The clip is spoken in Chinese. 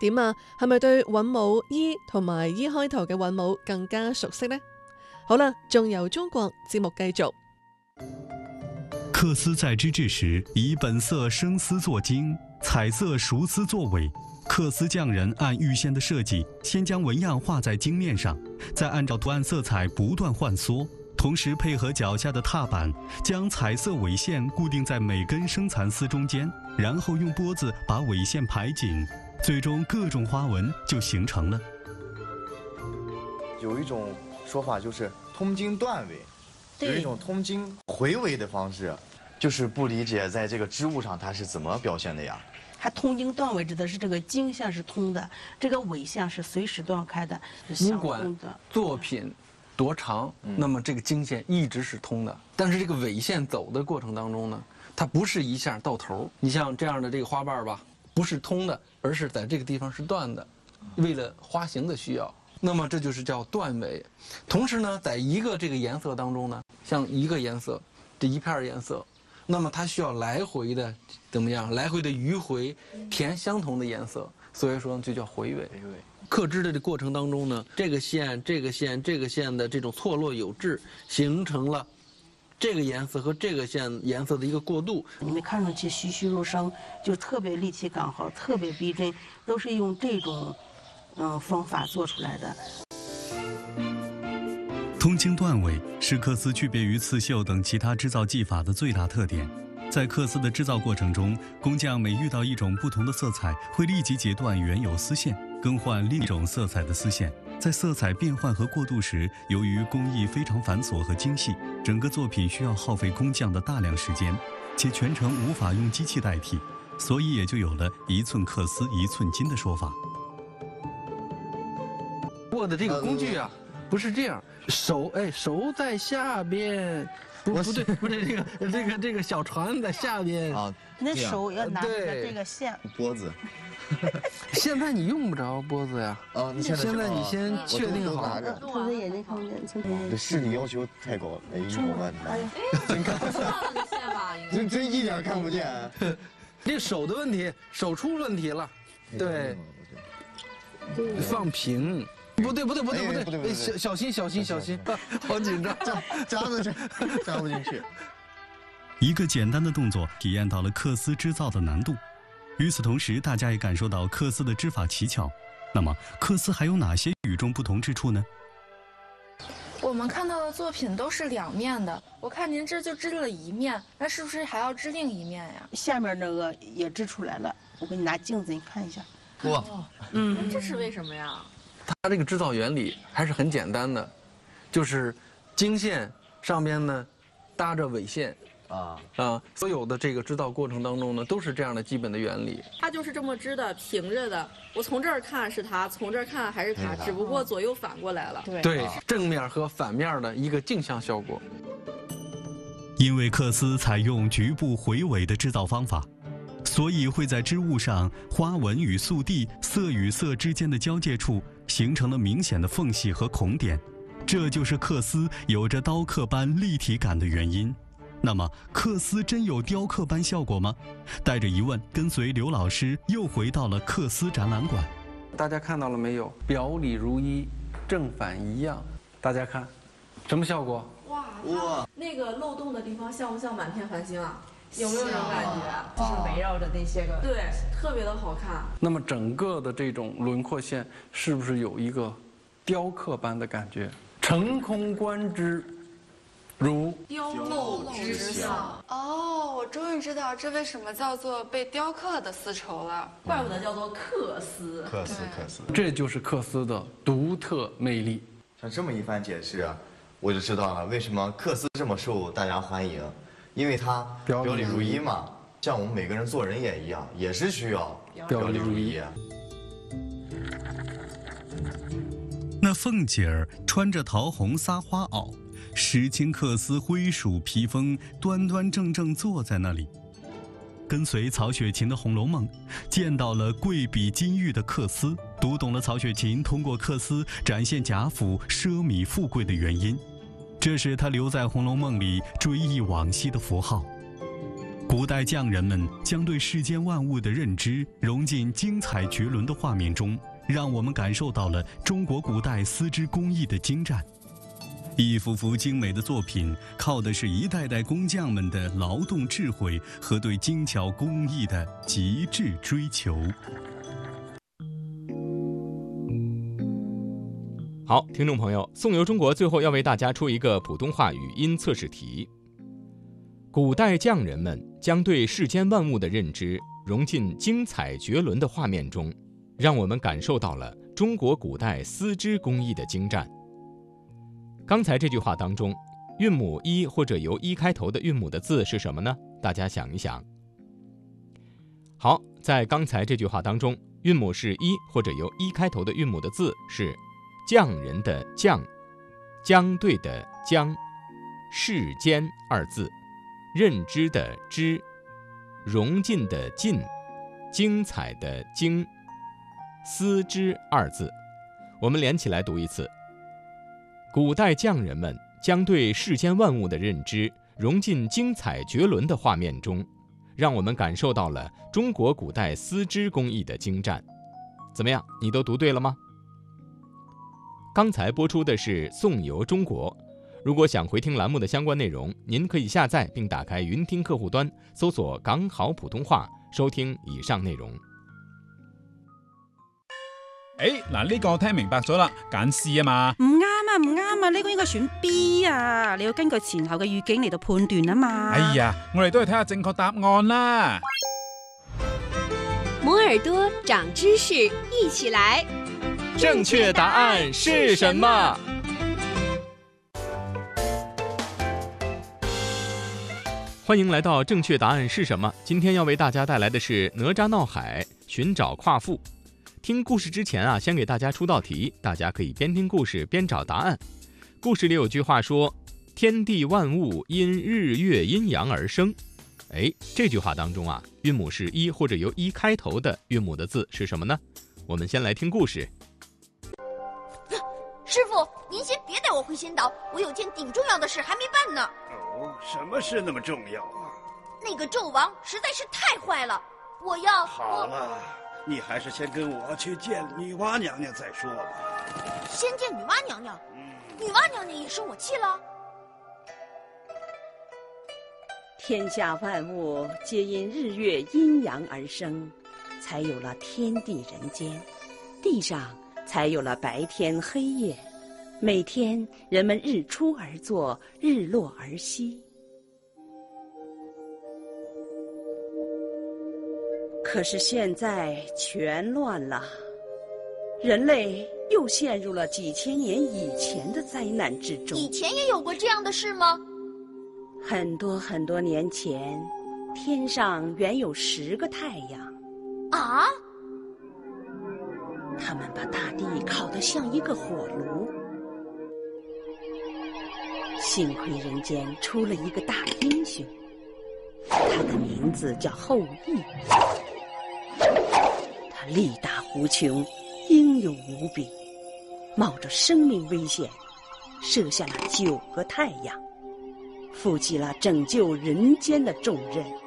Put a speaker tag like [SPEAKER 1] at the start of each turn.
[SPEAKER 1] 點啊？係咪對韻母伊同埋伊開頭嘅韻母更加熟悉呢？好啦，仲由中國節目繼續。
[SPEAKER 2] 缂絲在织制時，以本色生絲作經，彩色熟絲作尾。缂絲匠人按預先的設計，先將紋樣畫在經面上，再按照圖案色彩不斷換縮，同時配合腳下的踏板，將彩色尾線固定在每根生蠶絲中間，然後用撥子把尾線排緊，最終各種花紋就形成了。
[SPEAKER 3] 有一種說法就是通經斷尾，有一種通經回尾的方式，就是不理解在這個織物上它是怎麼表現的呀？
[SPEAKER 4] 它通經斷尾指的是這個經線是通的，這個尾線是隨時斷開的，是相通的。
[SPEAKER 5] 作品多長，那麼這個經線一直是通的，但是這個尾線走的過程當中呢，它不是一下到頭。你像這樣的這個花瓣吧，不是通的，而是在這個地方是斷的，為了花型的需要。那麼這就是叫斷尾。同時呢，在一個這個顏色當中呢，像一個顏色，這一片顏色，那麼它需要來回的怎麼樣？來回的迂回填相同的顏色，所以說就叫回尾。刻織的這過程當中呢，這個線、這個線、這個線的這種錯落有致，形成了這個顏色和這個線顏色的一個過渡。
[SPEAKER 4] 你們看上去栩栩如生，就特別立體感好，特別逼真，都是用這種方法做出來的。
[SPEAKER 2] 通經斷尾是缂絲區別於刺繡等其他製造技法的最大特點。在缂絲的製造過程中，工匠每遇到一種不同的色彩，會立即截斷原有絲線，更換另一種色彩的絲線。在色彩變換和過渡時，由於工藝非常繁瑣和精細，整個作品需要耗費工匠的大量時間，且全程無法用機器代替，所以也就有了一寸缂絲一寸金的說法。
[SPEAKER 5] 握的這個工具啊，不是這樣，手在下邊，不對，這個小船在下邊
[SPEAKER 3] 啊，
[SPEAKER 4] 那手要拿着這個線
[SPEAKER 3] 撥子。
[SPEAKER 5] 現在你用不着撥子呀。
[SPEAKER 3] 啊，
[SPEAKER 5] 現在你先確定好。
[SPEAKER 4] 閉着眼睛看不見。
[SPEAKER 3] 這視力要求太高了，哎呦我的媽！真看不見，真一點看不見。
[SPEAKER 5] 這手的問題，手出問題了。對，放平。不對，小心，好緊張，
[SPEAKER 3] 扎不進去。
[SPEAKER 2] 一個簡單的動作，體驗到了缂絲織造的難度。與此同時，大家也感受到缂絲的織法奇巧。那麼，缂絲還有哪些與眾不同之處呢？
[SPEAKER 6] 我們看到的作品都是兩面的，我看您這就織了一面，那是不是還要織另一面呀？
[SPEAKER 4] 下面那個也織出來了，我給你拿鏡子，你看一下。
[SPEAKER 3] 哇，
[SPEAKER 6] 這是為什麼呀？
[SPEAKER 5] 它這個製造原理還是很簡單的，就是經線上邊呢搭着尾線所有的這個製造過程當中呢都是這樣的基本的原理。
[SPEAKER 6] 它就是這麼織的，平着的。我從這兒看是它，從這兒看還是它，只不過左右反過來了。
[SPEAKER 5] 對，正面和反面的一個鏡像效果。
[SPEAKER 2] 因為缂絲採用局部回尾的製造方法，所以會在織物上花紋與素地、色與色之間的交界處形成了明顯的縫隙和孔點，這就是缂絲有着刀刻般立體感的原因。那麼，缂絲真有雕刻般效果嗎？帶着疑問，跟隨劉老師又回到了缂絲展覽館。
[SPEAKER 5] 大家看到了沒有？表裡如一，正反一樣。大家看，什麼效果？
[SPEAKER 6] 哇，那個漏洞的地方像不像滿天繁星啊？有沒有這種感覺？
[SPEAKER 7] 就是圍繞着那些個，
[SPEAKER 6] 對，特別的好看。
[SPEAKER 5] 那麼整個的這種輪廓線是不是有一個雕刻般的感覺？乘空觀之，如
[SPEAKER 6] 雕鍪之象。
[SPEAKER 8] 哦，我終於知道這為什麼叫做被雕刻的絲綢了，
[SPEAKER 6] 怪不得叫做缂絲。
[SPEAKER 3] 缂絲，
[SPEAKER 5] 這就是缂絲的獨特魅力。
[SPEAKER 3] 像這麼一番解釋，我就知道了為什麼缂絲這麼受大家歡迎。因為它表裡如一嘛，像我們每個人做人也一樣，也是需要表裡如一。
[SPEAKER 2] 那鳳姐兒穿着桃紅撒花襖，石青缂絲灰鼠披風，端端正正坐在那裡。跟隨曹雪芹的《紅樓夢》，見到了貴比金玉的缂絲，讀懂了曹雪芹通過缂絲展現賈府奢靡富貴的原因。這是他留在《紅樓夢》裡追憶往昔的符號。 古代匠人们将对世间万物的认知融进精彩绝伦的画面中，让我们感受到了中国古代丝织工艺的精湛。一幅幅精美的作品，靠的是一代代工匠们的劳动智慧和对精巧工艺的极致追求。
[SPEAKER 7] 好，听众朋友，宋游中国最后要为大家出一个普通话语音测试题。古代匠人们将对世间万物的认知融进精彩绝伦的画面中，让我们感受到了中国古代丝织工艺的精湛。刚才这句话当中，韵母一或者由一开头的韵母的字是什么呢？大家想一想。好，在刚才这句话当中，韵母是一或者由一开头的韵母的字是匠人的匠，将对的将，世间二字，认知的知，融进的进，精彩的精，丝织二字。我们连起来读一次。古代匠人们将对世间万物的认知融进精彩绝伦的画面中，让我们感受到了中国古代丝织工艺的精湛。怎么样，你都读对了吗？刚才播出的是宋游中国。如果想回听栏目的相关内容，您可以下载并打开云听客户端，搜索港好普通話，收聽以上內容。
[SPEAKER 9] 嗱，呢個我聽明白咗啦，揀 C 啊嘛。
[SPEAKER 10] 唔啱啊，唔啱啊，呢個應該選 B 啊，你要根據前後嘅語境嚟到判斷啊嘛。
[SPEAKER 9] 哎呀，我哋都係睇下正確答案啦。
[SPEAKER 11] 摩耳朵長知識，一起來。
[SPEAKER 7] 正確答案是什麼？歡迎來到正確答案是什麼？今天要為大家帶來的是哪吒鬧海，尋找夸父。聽故事之前先給大家出道題，大家可以邊聽故事邊找答案。故事裡有句話說，天地萬物因日月陰陽而生。這句話當中韻母是一或者由一開頭的韻母的字是什麼呢？我們先來聽故事。
[SPEAKER 12] 師傅，您先別帶我回仙島，我有件頂重要的事還沒辦呢。
[SPEAKER 13] 哦，什麼事那麼重要啊？
[SPEAKER 12] 那個紂王實在是太壞了，我要……
[SPEAKER 13] 好了，你還是先跟我去見女媧娘娘再說吧。
[SPEAKER 12] 先見女媧娘娘？女媧娘娘也生我氣了？
[SPEAKER 14] 天下萬物皆因日月陰陽而生，才有了天地人間，地上才有了白天黑夜，每天人們日出而作，日落而息。可是現在全亂了，人類又陷入了幾千年以前的災難之中。
[SPEAKER 12] 以前也有過這樣的事嗎？
[SPEAKER 14] 很多很多年前，天上原有10個太陽。
[SPEAKER 12] 啊？
[SPEAKER 14] 他們把大地烤得像一個火爐。幸虧人間出了一個大英雄，他的名字叫后羿。他力大無窮，英勇無比，冒着生命危險，射下了9個太陽，負起了拯救人間的重任。